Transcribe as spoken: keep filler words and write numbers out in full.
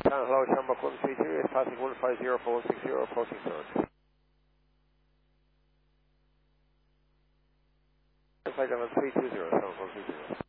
Town hello, Shamrock one three two, is passing one five zero four one six zero, approaching third. If I got on three two zero, Shamrock one three zero.